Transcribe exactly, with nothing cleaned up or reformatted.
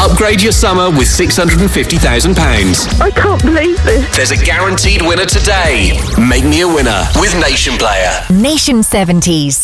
Upgrade your summer with six hundred fifty thousand pounds. I can't believe this. There's a guaranteed winner today. Make me a winner with Nation Player. Nation seventies.